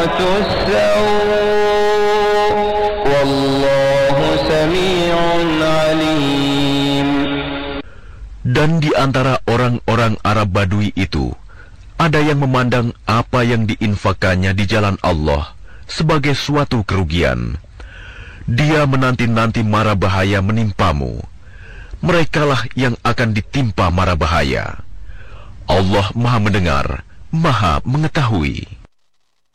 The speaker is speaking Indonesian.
السوء والله سميع عليم. Dan di antara orang-orang Arab Badui itu, ada yang memandang apa yang diinfakannya di jalan Allah sebagai suatu kerugian. Dia menanti-nanti mara bahaya menimpamu. Merekalah yang akan ditimpa mara bahaya. Allah Maha Mendengar, Maha Mengetahui.